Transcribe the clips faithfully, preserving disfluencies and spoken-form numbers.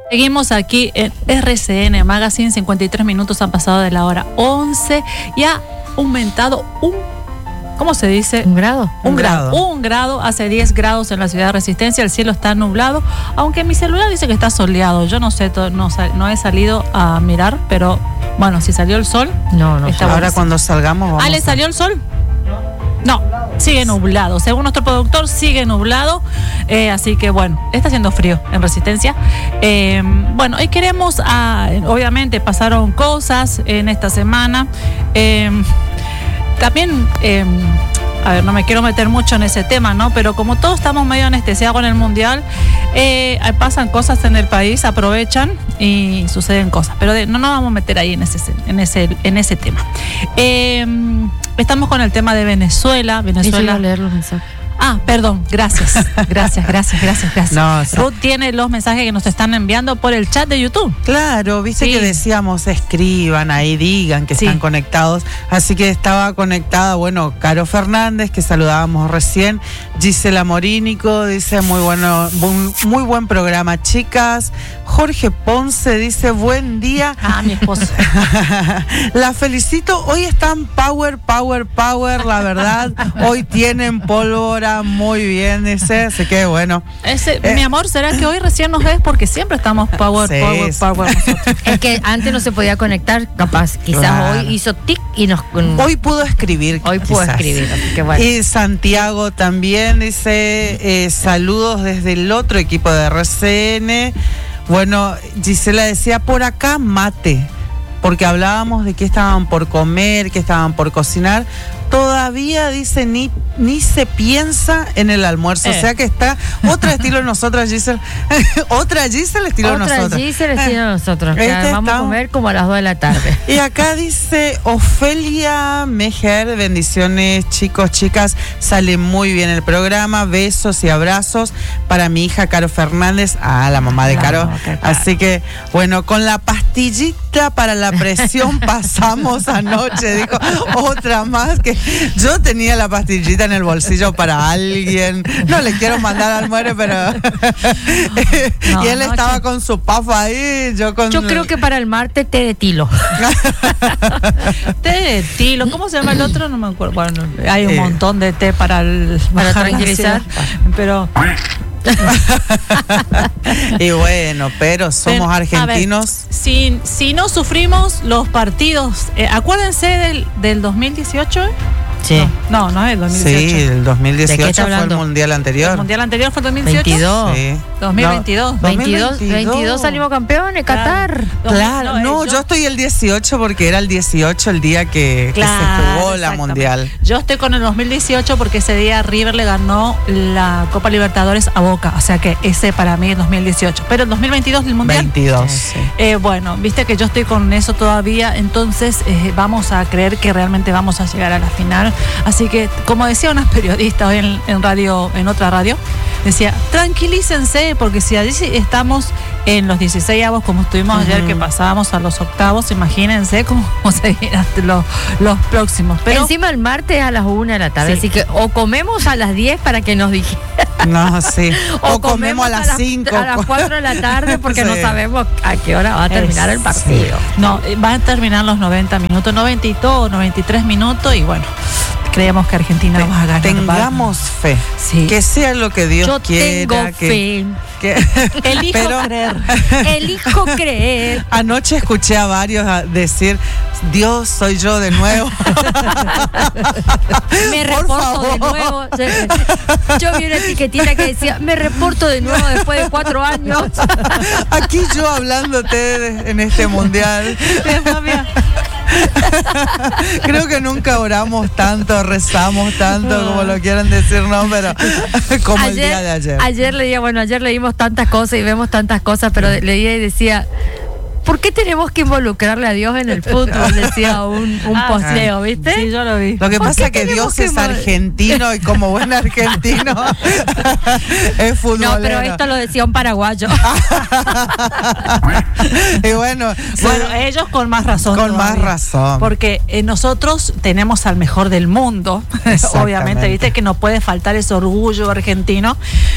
Seguimos aquí en R C N Magazine, cincuenta y tres minutos han pasado de la hora once y ha aumentado un, ¿cómo se dice? ¿Un grado? Un, Un grado. grado. Un grado, hace diez grados en la ciudad de Resistencia, el cielo está nublado, aunque mi celular dice que está soleado, yo no sé, to- no, sal- no he salido a mirar, pero bueno, si salió el sol. No, no. Está Ahora buenísimo. cuando salgamos vamos ¿Ah, le a- salió el sol? No, sigue nublado. Según nuestro productor, sigue nublado. Eh, así que bueno, está haciendo frío en Resistencia. Eh, bueno, y queremos, ah, obviamente pasaron cosas en esta semana. Eh, también, eh, a ver, no me quiero meter mucho en ese tema, ¿no? Pero como todos estamos medio anestesiados con el Mundial, eh, pasan cosas en el país, aprovechan y suceden cosas. Pero de- no nos vamos a meter ahí en ese, en ese, en ese tema. Eh, estamos con el tema de Venezuela. Y yo iba Venezuela. a leer los mensajes. Ah, perdón, gracias. Gracias, gracias, gracias, gracias. No, sí. Ruth tiene los mensajes que nos están enviando por el chat de YouTube. Claro, viste Sí. que decíamos, escriban ahí, digan que Sí. están conectados. Así que estaba conectada, bueno, Caro Fernández, que saludábamos recién. Gisela Morínico dice, muy bueno, muy, muy buen programa, chicas. Jorge Ponce dice, buen día. Ah, mi esposo. La felicito, hoy están power, power, power, la verdad. Hoy tienen pólvora, muy bien, dice. Así que bueno. Ese, Eh. mi amor, ¿será que hoy recién nos ves? Porque siempre estamos power, Sí, power, sí. power nosotros. Es que antes no se podía conectar, capaz. Quizás Claro. hoy hizo tic y nos. Hoy pudo escribir. Hoy puedo quizás. escribir, así que bueno. Y Santiago también dice, eh, saludos desde el otro equipo de R C N. Bueno, Gisela decía, por acá mate, porque hablábamos de que estaban por comer, que estaban por cocinar. Todavía dice, ni, ni se piensa en el almuerzo. Eh. O sea que está otra estilo nosotras, Gisela. otra Gisela estilo Otra nosotras. Gisela estilo nosotros. que Este vamos a está- comer como a las dos de la tarde. Y acá dice Ofelia Mejer, bendiciones chicos, chicas, sale muy bien el programa, besos y abrazos para mi hija Caro Fernández, ah, la mamá de La Caro, mamá de Caro. así que bueno, con la pastillita para la presión pasamos anoche, dijo, otra más, que yo tenía la pastillita en el bolsillo para alguien, no le quiero mandar al muere, pero No, y él anoche- estaba con su pafo ahí, yo con... Yo creo que para el martes té de tilo. Té de tilo, ¿cómo se llama el otro? No me acuerdo. Bueno, hay un Eh. montón de té para el Para bajar la tranquilizar. ansiedad, pero Y bueno, pero somos Pero, a ver, argentinos. si, si no sufrimos los partidos, eh, acuérdense del, del dos mil dieciocho. ¿eh? Sí. No, no, no es el dos mil Sí, dieciocho. el dos mil ¿De qué dieciocho está fue el hablando? mundial anterior. El mundial anterior fue el dos mil dieciocho. veintidós. Sí. dos mil veintidós. No, veintidós, dos mil veintidós. veintidós salimos campeones, Claro. Qatar. Claro, eh, no, yo estoy el dieciocho porque era el dieciocho el día que, que se jugó la exactamente. mundial. Yo estoy con el dos mil dieciocho porque ese día River le ganó la Copa Libertadores a Boca. O sea que ese para mí es dos mil dieciocho. Pero el dos mil veintidós el mundial. veintidós. Sí. Eh, bueno, viste que yo estoy con eso todavía, entonces eh, vamos a creer que realmente vamos a llegar a la final. Así que, como decía una periodista hoy en, en radio, en otra radio, decía, tranquilícense, porque si allí estamos en los dieciseisavos, como estuvimos ayer, que pasábamos a los octavos, imagínense cómo vamos a ir hasta los, los próximos. Pero Encima el martes a las una de la tarde. Sí. Así que o comemos a las diez para que nos dijeran. No, sí. O, comemos a las cinco. A las cuatro de la tarde porque no Sí. sabemos a qué hora va a terminar el partido. no, eh, van a terminar los noventa minutos, noventa y dos, noventa y tres minutos, y bueno, creemos que Argentina va a ganar. Tengamos fe. Sí. Que sea lo que Dios Yo quiera. tengo que, que- Elijo pero creer. Elijo creer. anoche escuché a varios a decir, Dios, soy yo de nuevo. Me Por reporto de favor. nuevo. Yo vi una etiquetita que decía, me reporto de nuevo después de cuatro años. Aquí yo hablándote de- en este mundial. Creo que nunca oramos tanto, rezamos tanto, como lo quieran decir, no, pero como el día de ayer. Ayer leía, bueno, ayer leímos tantas cosas y vemos tantas cosas, pero leía y decía, ¿por qué tenemos que involucrarle a Dios en el fútbol? Decía un, un Ah, posteo, ¿viste? Sí, yo lo vi. Lo que ¿Por pasa qué es que tenemos Dios que es mo- argentino y como buen argentino es futbolero. No, pero esto lo decía un paraguayo. Y bueno, Bueno, ellos con más razón. Con más todavía. razón. Porque eh, nosotros tenemos al mejor del mundo. Obviamente, viste que no puede faltar ese orgullo argentino.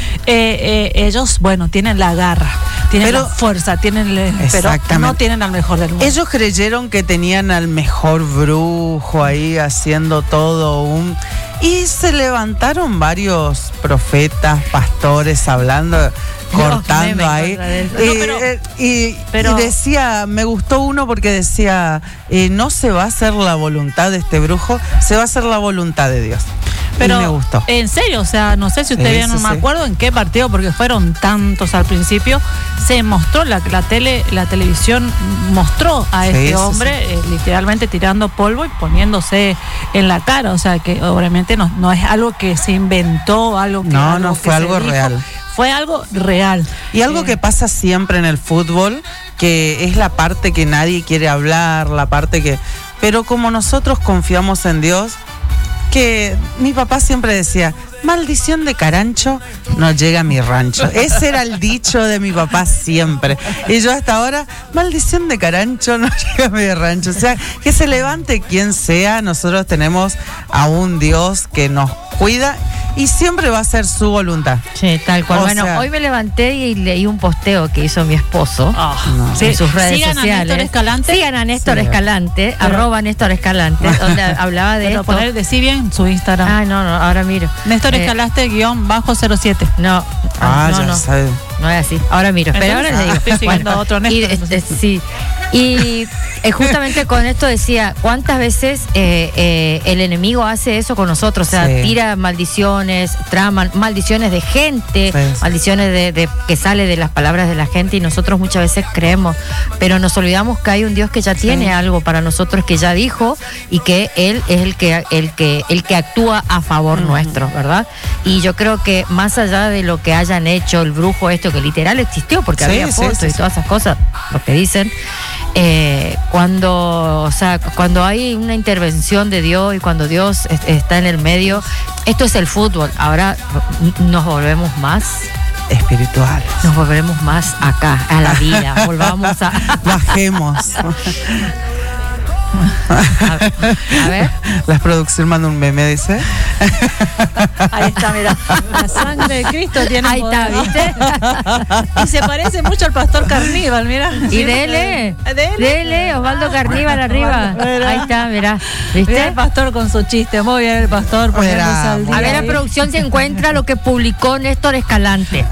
Eh, eh, ellos, bueno, tienen la garra, tienen Pero- la fuerza, tienen el- pero Exactamente. no tienen al mejor del mundo. ellos creyeron que tenían al mejor brujo ahí haciendo todo un... Y se levantaron varios profetas, pastores hablando, cortando me ahí. contra de eso. Y, No, pero- eh, y- pero- y decía, me gustó uno porque decía, eh, no se va a hacer la voluntad de este brujo, se va a hacer la voluntad de Dios. Pero y me gustó. en serio, o sea, no sé si ustedes Sí, vieron, sí, no me sí. acuerdo en qué partido, porque fueron tantos al principio, se mostró la, la tele, la televisión mostró a Sí, este sí, hombre eh, literalmente tirando polvo y poniéndose en la cara, o sea que obviamente no, no es algo que se inventó, algo que No, algo no, que fue se algo dijo, real. fue algo real. Y algo Eh, que pasa siempre en el fútbol, que es la parte que nadie quiere hablar, la parte que... Pero como nosotros confiamos en Dios, que mi papá siempre decía, maldición de Carancho no llega a mi rancho. Ese era el dicho de mi papá siempre. Y yo hasta ahora, maldición de Carancho no llega a mi rancho. O sea, que se levante quien sea, nosotros tenemos a un Dios que nos cuida y siempre va a ser su voluntad. Sí, tal cual. O Bueno, sea- hoy me levanté y leí un posteo que hizo mi esposo. ah, No. sí, En sus redes sigan a sociales. Néstor Escalante. Sigan a Néstor Sí. Escalante, Pero- arroba Néstor Escalante, donde hablaba de Pero esto. poner, decí bien su Instagram. Ah, no, no, ahora miro. Néstor Eh, Escalaste guión bajo cero siete. No, Ah, no, ya no, sabes. no es así. Ahora miro, pero ahora Entonces, le digo. estoy siguiendo a otro y, Néstor, este, entonces. sí. Y eh, justamente con esto decía, ¿cuántas veces eh, eh, el enemigo hace eso con nosotros? O sea, Sí. tira maldiciones, trama, maldiciones de gente, Sí. maldiciones de, de- que sale de las palabras de la gente y nosotros muchas veces creemos, pero nos olvidamos que hay un Dios que ya tiene algo para nosotros, que ya dijo y que Él es el que, el que, el que actúa a favor nuestro, ¿verdad? Y yo creo que más allá de lo que hayan hecho el brujo esto, que literal existió, porque Sí, había sí, fotos sí, y sí. todas esas cosas, lo que dicen, eh, cuando, o sea, cuando hay una intervención de Dios y cuando Dios es- está en el medio, esto es el fútbol. Ahora n- nos volvemos más, Espiritual. nos volveremos más acá, a la vida. Volvamos a, Bajemos. a, a ver. La producción manda un meme, dice. Ahí está, mira. La sangre de Cristo tiene Ahí está, poder. ¿viste? Y se parece mucho al pastor Carníbal, mira. Y dele, Dele. dele, Osvaldo Carníbal arriba. Mira. Ahí está, mirá. Mira ¿Viste? el pastor con su chiste. Muy bien el pastor poniéndose Mira, al día. A ver, la ahí. producción se encuentra lo que publicó Néstor Escalante.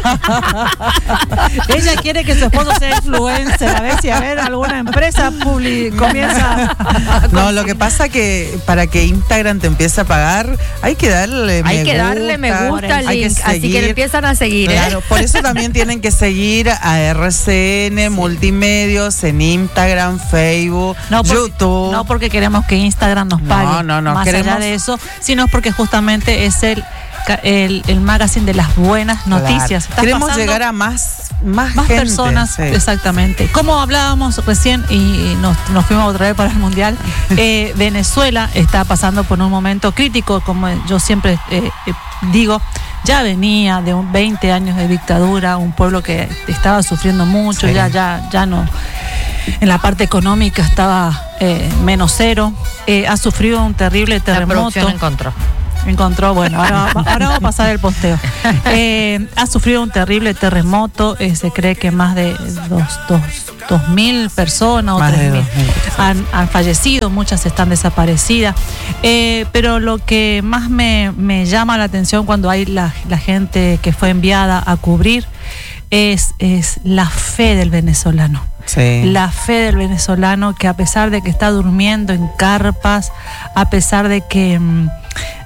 Ella quiere que su esposo sea influencer. A ver si a ver alguna empresa publi- comienza. a No, lo que pasa que para que Instagram te empiece a pagar, hay que darle me Hay que darle me gusta al hay que link, así que seguir. le empiezan a seguir, ¿eh? Claro, por eso también tienen que seguir a R C N Multimedios en Instagram, Facebook, No porque, YouTube. no porque queremos que Instagram nos pague. No, no, no, Más queremos- allá de eso, sino porque justamente es el, ca- el, el magazine de las buenas Claro. noticias. Estás Queremos pasando llegar a más, más, más gente, personas, sí. exactamente. Como hablábamos recién y nos, nos fuimos otra vez para el Mundial, eh, Venezuela está pasando por un momento crítico, como yo siempre eh, eh, digo, ya venía de un veinte años de dictadura, un pueblo que estaba sufriendo mucho, Sí. ya, ya, ya no, en la parte económica estaba eh, menos cero, eh, ha sufrido un terrible La terremoto. producción encontró. Encontró, bueno, ahora, va- ahora vamos a pasar el posteo. Eh, ha sufrido un terrible terremoto, eh, se cree que más de dos, dos, dos mil personas o Más de tres mil dos mil personas. han, han fallecido, muchas están desaparecidas. Eh, pero lo que más me, me llama la atención cuando hay la, la gente que fue enviada a cubrir es, es la fe del venezolano. Sí. La fe del venezolano, que a pesar de que está durmiendo en carpas, a pesar de que mm,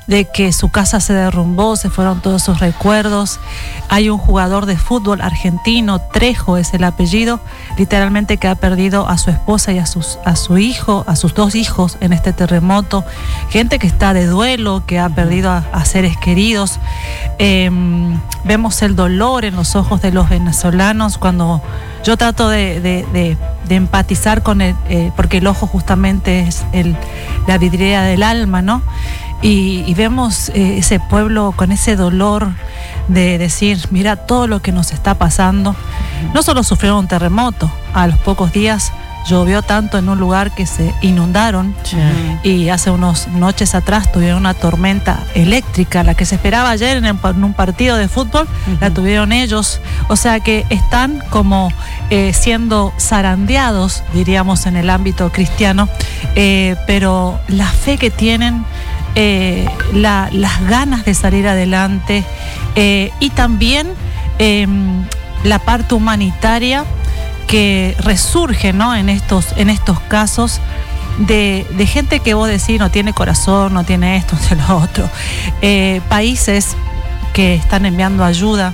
de que su casa se derrumbó, se fueron todos sus recuerdos. Hay un jugador de fútbol argentino, Trejo es el apellido, literalmente que ha perdido a su esposa y a, sus, a su hijo, a sus dos hijos en este terremoto. Gente que está de duelo, que ha perdido a, a seres queridos. Eh, vemos el dolor en los ojos de los venezolanos cuando yo trato de, de, de, de empatizar con él, eh, porque el ojo justamente es el, la vidriera del alma, ¿no? Y, y vemos eh, ese pueblo con ese dolor de decir, mira todo lo que nos está pasando. No solo sufrieron un terremoto, a los pocos días llovió tanto en un lugar que se inundaron, sí. Y hace unas noches atrás tuvieron una tormenta eléctrica, la que se esperaba ayer en, el, en un partido de fútbol, uh-huh. La tuvieron ellos. O sea que están como eh, siendo zarandeados, diríamos en el ámbito cristiano, eh, pero la fe que tienen, eh, la, las ganas de salir adelante, eh, y también eh, la parte humanitaria que resurge, ¿no? en estos en estos casos de, de gente que vos decís no tiene corazón, no tiene esto, no tiene lo otro, eh, países que están enviando ayuda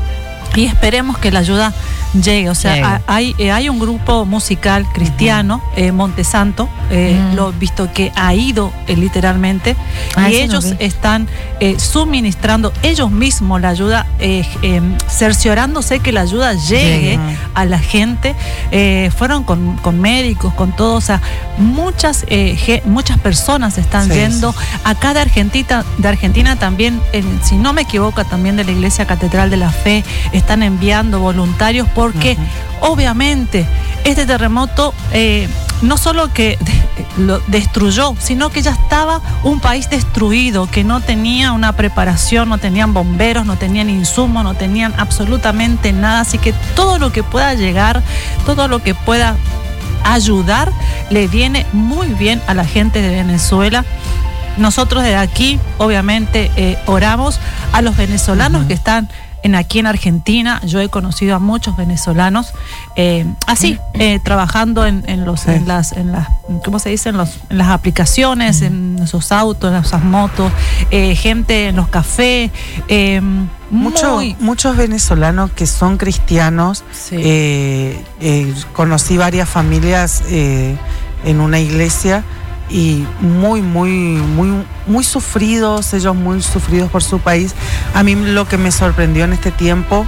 y esperemos que la ayuda llegue. O sea, llegue. hay eh, hay un grupo musical cristiano, uh-huh. eh, Montesanto, eh, uh-huh. lo he visto que ha ido eh, literalmente, ah, y ellos no están eh, suministrando ellos mismos la ayuda, eh, eh, cerciorándose que la ayuda llegue uh-huh. a la gente. Eh, fueron con, con médicos, con todo, o sea, muchas eh, ge, muchas personas están sí, yendo. Sí. Acá de Argentina, de Argentina también, eh, si no me equivoco, también de la Iglesia Catedral de la Fe, están enviando voluntarios por porque uh-huh. obviamente este terremoto eh, no solo que de, lo destruyó, sino que ya estaba un país destruido, que no tenía una preparación, no tenían bomberos, no tenían insumos, no tenían absolutamente nada. Así que todo lo que pueda llegar, todo lo que pueda ayudar, le viene muy bien a la gente de Venezuela. Nosotros desde aquí, obviamente, eh, oramos a los venezolanos uh-huh. que están En aquí en Argentina. Yo he conocido a muchos venezolanos eh, así, eh, trabajando en, en los, sí. en las, en las, ¿cómo se dice? En, los, en las aplicaciones, mm. en sus autos, en esas motos, eh, gente en los cafés. Eh, Mucho, muy... Muchos venezolanos que son cristianos. Sí. Eh, eh, conocí varias familias eh, en una iglesia. Y muy, muy, muy, muy sufridos, ellos muy sufridos por su país. A mí lo que me sorprendió en este tiempo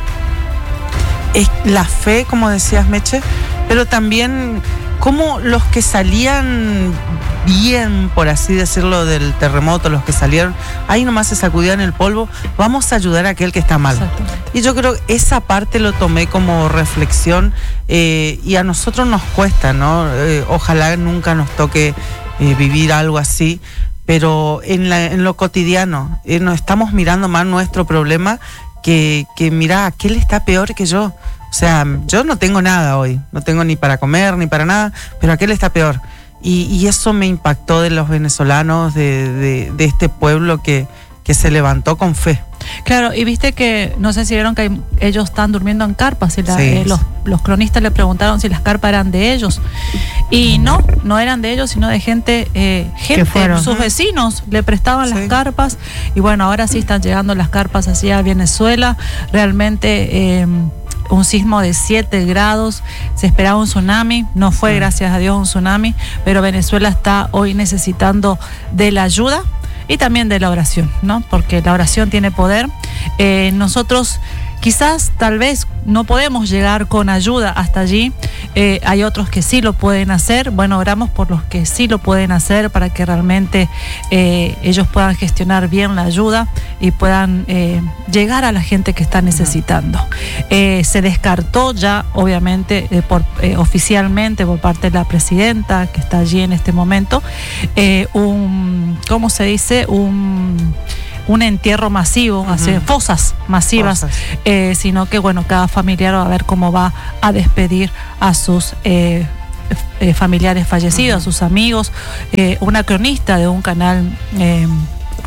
es la fe, como decías, Meche, pero también cómo los que salían bien, por así decirlo, del terremoto, los que salieron, ahí nomás se sacudían el polvo, vamos a ayudar a aquel que está mal. Y yo creo que esa parte lo tomé como reflexión, eh, y a nosotros nos cuesta, ¿no? Eh, ojalá nunca nos toque Eh, vivir algo así, pero en, la, en lo cotidiano eh, nos estamos mirando más nuestro problema que, que mira, aquel está peor que yo. O sea, yo no tengo nada hoy, no tengo ni para comer ni para nada, pero aquel está peor. Y, y eso me impactó de los venezolanos, de, de, de este pueblo que, que se levantó con fe. Claro, y viste que, no sé si vieron que hay, ellos están durmiendo en carpas, y la, sí, eh, los, los cronistas le preguntaron si las carpas eran de ellos, y no, no eran de ellos, sino de gente, eh, gente, sus vecinos le prestaban sí. las carpas, y bueno, ahora sí están llegando las carpas hacia Venezuela. Realmente eh, un sismo de siete grados, se esperaba un tsunami, no fue, sí. gracias a Dios, un tsunami, pero Venezuela está hoy necesitando de la ayuda y también de la oración, ¿no? Porque la oración tiene poder. Eh, nosotros quizás, tal vez, no podemos llegar con ayuda hasta allí. Eh, hay otros que sí lo pueden hacer. Bueno, oramos por los que sí lo pueden hacer para que realmente eh, ellos puedan gestionar bien la ayuda y puedan eh, llegar a la gente que está necesitando. Eh, se descartó ya, obviamente, eh, por, eh, oficialmente por parte de la presidenta, que está allí en este momento, eh, un, ¿cómo se dice? Un... un entierro masivo, uh-huh. hacer fosas masivas, fosas. Eh, sino que bueno, cada familiar va a ver cómo va a despedir a sus eh, eh, familiares fallecidos, uh-huh. a sus amigos. Eh, una cronista de un canal eh,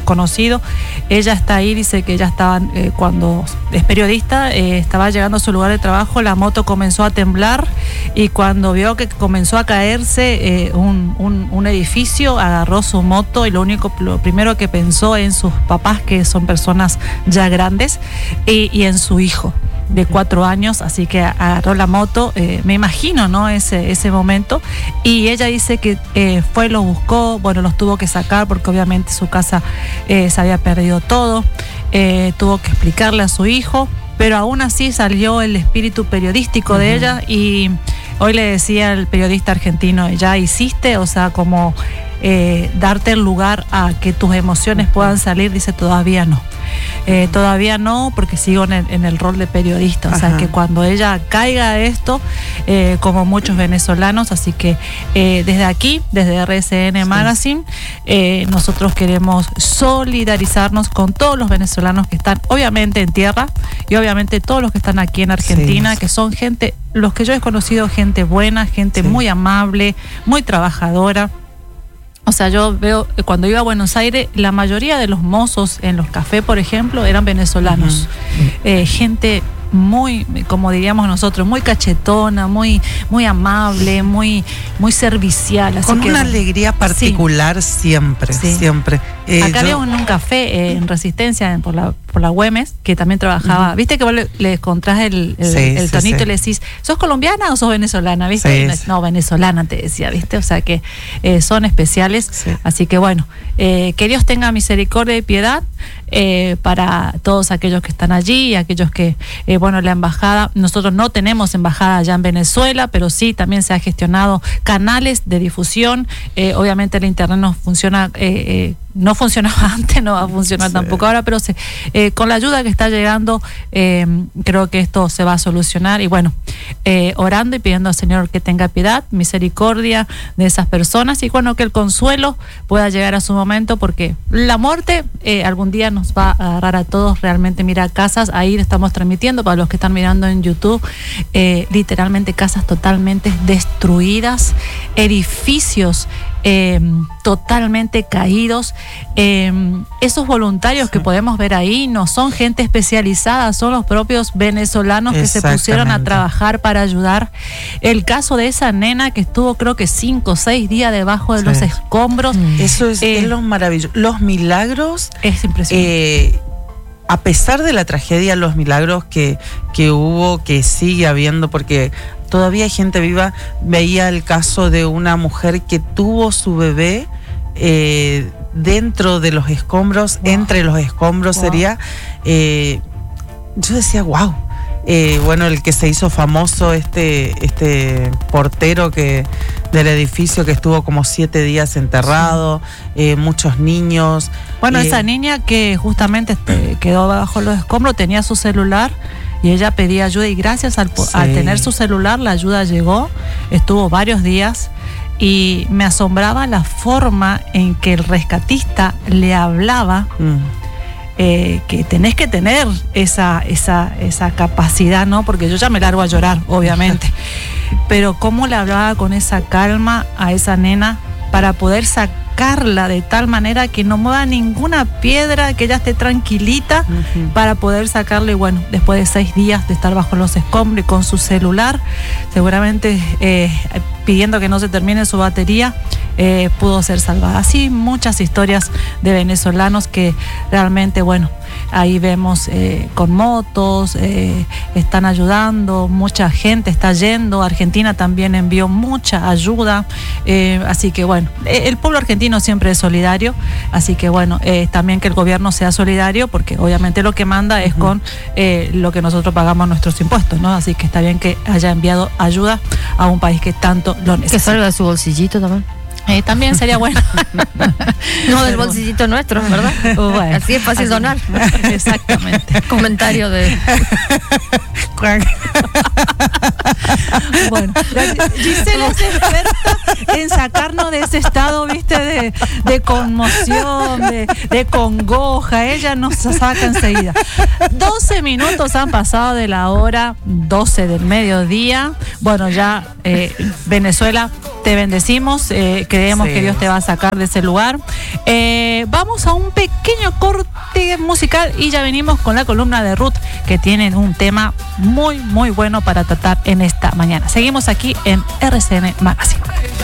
conocido. Ella está ahí, dice que ella estaba, eh, cuando es periodista, eh, estaba llegando a su lugar de trabajo, la moto comenzó a temblar y cuando vio que comenzó a caerse eh, un, un, un edificio, agarró su moto y lo único, lo primero que pensó en sus papás, que son personas ya grandes, y, y en su hijo de cuatro años, así que agarró la moto, eh, me imagino, ¿no? Ese, ese momento, y ella dice que eh, fue, los buscó, bueno, los tuvo que sacar porque obviamente su casa eh, se había perdido todo, eh, tuvo que explicarle a su hijo, pero aún así salió el espíritu periodístico uh-huh. de ella, y hoy le decía el periodista argentino, ya hiciste, o sea, como eh, darte el lugar a que tus emociones puedan salir, dice, todavía no. Eh, todavía no, porque sigo en el, en el rol de periodista, o Ajá. sea que cuando ella caiga esto, eh, como muchos venezolanos, así que eh, desde aquí, desde R C N sí. Magazine, eh, nosotros queremos solidarizarnos con todos los venezolanos que están obviamente en tierra y obviamente todos los que están aquí en Argentina, sí. que son gente, los que yo he conocido, gente buena, gente sí. muy amable, muy trabajadora. O sea, yo veo, cuando iba a Buenos Aires, la mayoría de los mozos en los cafés, por ejemplo, eran venezolanos. Uh-huh. eh, gente muy, como diríamos nosotros, muy cachetona, muy, muy amable, muy, muy servicial. Así Con que, una alegría particular sí. siempre, sí. siempre. Eh, Acá yo... había un, un café eh, en Resistencia, en, por la por la Güemes, que también trabajaba. Uh-huh. ¿Viste que vos le, le encontrás el, el, sí, el tonito sí, sí. y le decís, ¿sos colombiana o sos venezolana? ¿Viste? Sí, sí. No, venezolana te decía, ¿viste? O sea que eh, son especiales. Sí. Así que bueno, eh, que Dios tenga misericordia y piedad eh, para todos aquellos que están allí y aquellos que, eh, bueno, la embajada, nosotros no tenemos embajada allá en Venezuela, pero sí también se ha gestionado canales de difusión. Eh, obviamente el internet no funciona, eh, eh, no funcionaba antes, no va a funcionar sí. tampoco ahora, pero se, eh, con la ayuda que está llegando, eh, creo que esto se va a solucionar. Y bueno, eh, orando y pidiendo al Señor que tenga piedad, misericordia de esas personas y bueno, que el consuelo pueda llegar a su momento, porque la muerte eh, algún día nos va a agarrar a todos. Realmente, mira, casas, ahí estamos transmitiendo para los que están mirando en YouTube, eh, literalmente casas totalmente destruidas, edificios Eh, totalmente caídos. Eh, esos voluntarios sí. que podemos ver ahí no son gente especializada, son los propios venezolanos que se pusieron a trabajar para ayudar. El caso de esa nena que estuvo creo que cinco o seis días debajo de sí. los escombros. Eso es, eh, es lo maravilloso. Los milagros. Es impresionante. Eh, a pesar de la tragedia, los milagros que, que hubo, que sigue habiendo, porque todavía hay gente viva. Veía el caso de una mujer que tuvo su bebé eh, dentro de los escombros, wow. entre los escombros wow. sería. Eh, yo decía, wow. Eh, bueno, el que se hizo famoso, este, este portero que del edificio que estuvo como siete días enterrado, sí. eh, muchos niños. Bueno, eh, esa niña que justamente este, quedó bajo los escombros, tenía su celular y ella pedía ayuda y gracias al, sí. al tener su celular la ayuda llegó, estuvo varios días y me asombraba la forma en que el rescatista le hablaba. Mm. Eh, que tenés que tener esa, esa, esa capacidad, ¿no? Porque yo ya me largo a llorar, obviamente. Pero cómo le hablaba con esa calma a esa nena para poder sacarla de tal manera que no mueva ninguna piedra, que ella esté tranquilita, uh-huh. para poder sacarle, bueno, después de seis días de estar bajo los escombros y con su celular, seguramente eh, pidiendo que no se termine su batería, eh, pudo ser salvada. Así muchas historias de venezolanos que realmente, bueno, ahí vemos eh, con motos, eh, están ayudando, mucha gente está yendo, Argentina también envió mucha ayuda, eh, así que bueno, el pueblo argentino siempre es solidario, así que bueno, eh, también que el gobierno sea solidario, porque obviamente lo que manda es uh-huh. con eh, lo que nosotros pagamos nuestros impuestos, ¿no? Así que está bien que haya enviado ayuda a un país que tanto lo necesita. Que salga de su bolsillito también. Eh, también sería bueno. No del bolsillito nuestro, ¿verdad? Bueno, así es fácil así, donar. Exactamente. Comentario de... Bueno, Gisela es experta en sacarnos de ese estado, viste, de, de conmoción, de, de congoja. Ella nos saca enseguida. doce minutos han pasado de la hora doce del mediodía. Bueno, ya eh, Venezuela te bendecimos, eh, creemos Sí. que Dios te va a sacar de ese lugar. Eh, vamos a un pequeño corte musical y ya venimos con la columna de Ruth, que tiene un tema muy, muy bueno para tratar en esta mañana. Seguimos aquí en R C N Magazine.